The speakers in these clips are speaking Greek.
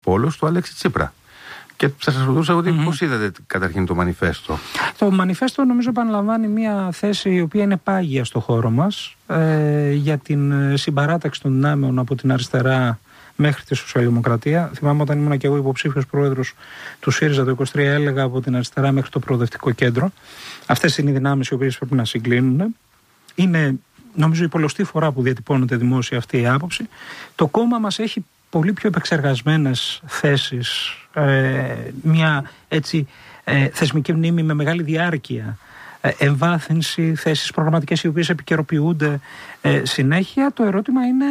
πόλος του Αλέξη Τσίπρα. Και θα σας ρωτούσα ότι πώς είδατε καταρχήν το μανιφέστο. Το μανιφέστο νομίζω επαναλαμβάνει μια θέση η οποία είναι πάγια στο χώρο μας για την συμπαράταξη των δυνάμεων από την αριστερά μέχρι τη σοσιαλδημοκρατία. Θυμάμαι όταν ήμουν και εγώ υποψήφιος πρόεδρος του ΣΥΡΙΖΑ το 2023, έλεγα από την αριστερά μέχρι το προοδευτικό κέντρο. Αυτές είναι οι δυνάμεις οι οποίες πρέπει να συγκλίνουν. Είναι νομίζω η πολλωστή φορά που διατυπώνεται δημόσια αυτή η άποψη. Το κόμμα μας έχει πολύ πιο επεξεργασμένες θέσεις, μια έτσι θεσμική μνήμη με μεγάλη διάρκεια, εμβάθυνση, θέσεις προγραμματικές οι οποίες επικαιροποιούνται συνέχεια. Το ερώτημα είναι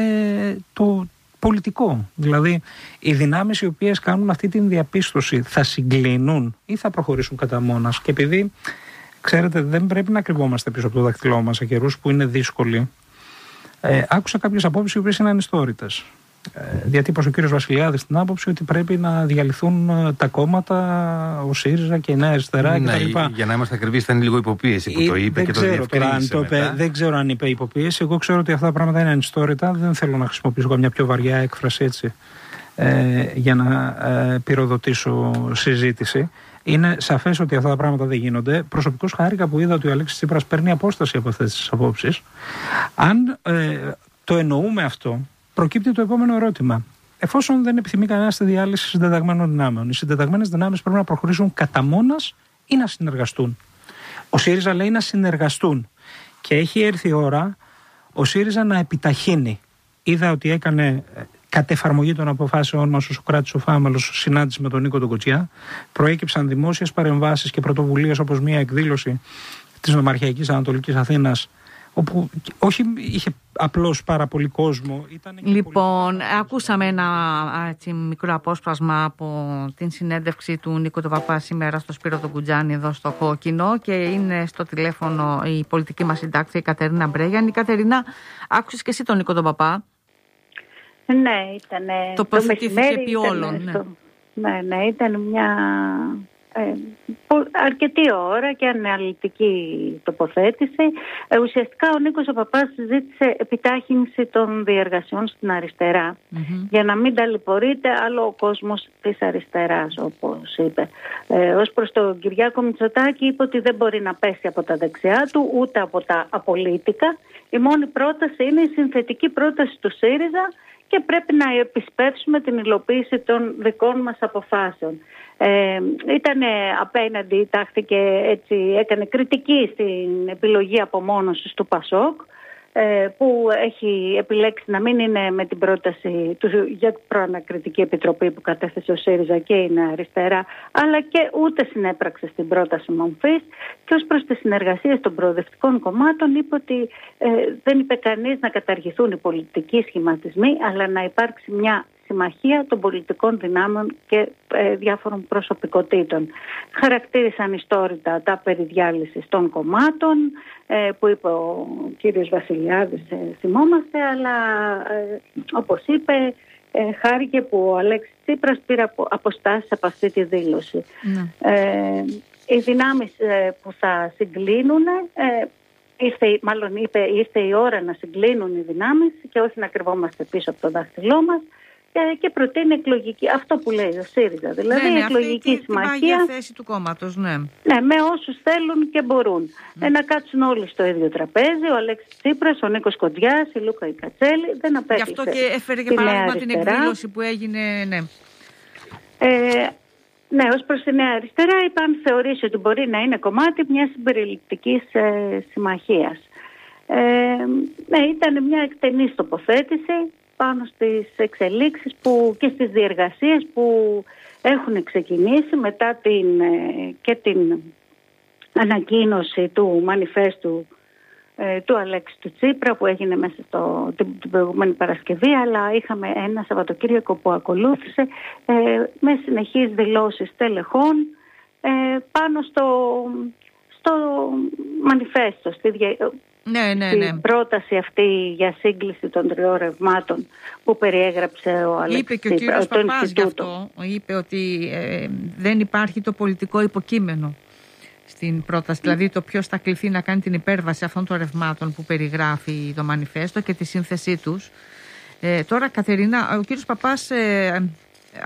το πολιτικό. Δηλαδή, οι δυνάμεις οι οποίες κάνουν αυτή την διαπίστωση θα συγκλίνουν ή θα προχωρήσουν κατά μόνας? Και επειδή, ξέρετε, δεν πρέπει να κρυβόμαστε πίσω από το δάχτυλό μας σε καιρούς που είναι δύσκολοι, άκουσα κάποιες απόψεις οι οποίες είναι ανιστόρητες. Διατύπωσε ο κύριος Βασιλιάδης την άποψη ότι πρέπει να διαλυθούν τα κόμματα, ο ΣΥΡΙΖΑ και η Νέα Αριστερά κτλ. Για να είμαστε ακριβείς, ήταν λίγο υποποίηση που το είπε και το διευκρίνησε. Δεν ξέρω αν είπε υποποίηση. Εγώ ξέρω ότι αυτά τα πράγματα είναι ανιστόρητα. Δεν θέλω να χρησιμοποιήσω μια πιο βαριά έκφραση έτσι για να πυροδοτήσω συζήτηση. Είναι σαφές ότι αυτά τα πράγματα δεν γίνονται. Προσωπικώς χάρηκα που είδα ότι ο Αλέξης Τσίπρας παίρνει απόσταση από αυτές τις απόψεις. Αν το εννοούμε αυτό, προκύπτει το επόμενο ερώτημα. Εφόσον δεν επιθυμεί κανένα τη διάλυση συντεταγμένων δυνάμεων, οι συντεταγμένες δυνάμεις πρέπει να προχωρήσουν κατά μόνας ή να συνεργαστούν? Ο ΣΥΡΙΖΑ λέει να συνεργαστούν. Και έχει έρθει η ώρα ο ΣΥΡΙΖΑ να επιταχύνει. Είδα ότι έκανε κατ' εφαρμογή των αποφάσεών μας ο Σωκράτης ο Φάμελος συνάντηση με τον Νίκο τον Κοτσιά. Προέκυψαν δημόσιες παρεμβάσεις και πρωτοβουλίες, όπως μια εκδήλωση της Νομαρχιακής Ανατολικής Αθήνας, όπου όχι είχε απλώς πάρα πολύ κόσμο. Λοιπόν, ακούσαμε ένα μικρό απόσπασμα από την συνέντευξη του Νίκο τον Παπά σήμερα στο Σπύρο τον Κουτζάνη εδώ στο Κόκκινο, και είναι στο τηλέφωνο η πολιτική μας συντάκτρια η Κατερίνα Μπρέγιαν. Η Κατερίνα, άκουσες και εσύ τον Νίκο τον Παπά? Ναι, ήταν τοποθετήθηκε επί όλων. Ναι, ήταν μια αρκετή ώρα και αναλυτική τοποθέτηση. Ουσιαστικά ο Νίκος ο Παπάς ζήτησε επιτάχυνση των διεργασιών στην αριστερά, για να μην ταλαιπωρείται άλλο ο κόσμος της αριστεράς, όπως είπε. Ως προς τον Κυριάκο Μητσοτάκη, είπε ότι δεν μπορεί να πέσει από τα δεξιά του ούτε από τα απολύτικα. Η μόνη πρόταση είναι η συνθετική πρόταση του ΣΥΡΙΖΑ και πρέπει να επισπεύσουμε την υλοποίηση των δικών μας αποφάσεων. Ήταν απέναντι, τάχθηκε έτσι, έκανε κριτική στην επιλογή απομόνωσης του ΠΑΣΟΚ, που έχει επιλέξει να μην είναι με την πρόταση του για την προανακριτική επιτροπή που κατέθεσε ο ΣΥΡΙΖΑ και η Νέα Αριστερά, αλλά και ούτε συνέπραξε στην πρόταση μομφής. Και ως προς τις συνεργασίες των προοδευτικών κομμάτων είπε ότι δεν είπε κανείς να καταργηθούν οι πολιτικοί σχηματισμοί, αλλά να υπάρξει μια συμμαχία των πολιτικών δυνάμεων και διάφορων προσωπικότητων. Χαρακτήρισαν ιστόρητα τα περί διάλυσης των κομμάτων που είπε ο κύριος Βασιλιάδης, θυμόμαστε, αλλά όπως είπε, χάρηκε που ο Αλέξης Τσίπρας πήρε αποστάσεις από αυτή τη δήλωση. Οι δυνάμεις που θα συγκλίνουν, ήρθε η ώρα να συγκλίνουν οι δυνάμεις και όχι να κρυβόμαστε πίσω από το δάχτυλό μας, και προτείνει εκλογική, αυτό που λέει ο ΣΥΡΙΖΑ, δηλαδή εκλογική συμμαχία. Την θέση του κόμματος, ναι, με όσους θέλουν και μπορούν. Να κάτσουν όλοι στο ίδιο τραπέζι, ο Αλέξης Τσίπρας, ο Νίκος Κοντιάς, η Λούκα η Κατσέλη, δεν απέκλεισε. Γι' αυτό και έφερε για παράδειγμα την εκδήλωση που έγινε, ως προς τη Νέα Αριστερά, είπαν θεωρήσει ότι μπορεί να είναι κομμάτι μιας συμπεριληπτικής συμμαχίας. Ήταν μια εκτενής τοποθέτηση πάνω στις εξελίξεις και στις διεργασίες που έχουν ξεκινήσει μετά την ανακοίνωση του μανιφέστου του Αλέξη του Τσίπρα που έγινε μέσα την προηγούμενη Παρασκευή, αλλά είχαμε ένα Σαββατοκύριακο που ακολούθησε με συνεχείς δηλώσεις τελεχών πάνω στο μανιφέστο, στην πρόταση αυτή για σύγκληση των 3 ρευμάτων που περιέγραψε ο Αλέξης. Είπε και ο κύριος Παπάς γι' αυτό. Είπε ότι δεν υπάρχει το πολιτικό υποκείμενο στην πρόταση. Δηλαδή το ποιος θα κληθεί να κάνει την υπέρβαση αυτών των ρευμάτων που περιγράφει το μανιφέστο και τη σύνθεσή τους. Τώρα, Κατερίνα, ο κύριος Παπάς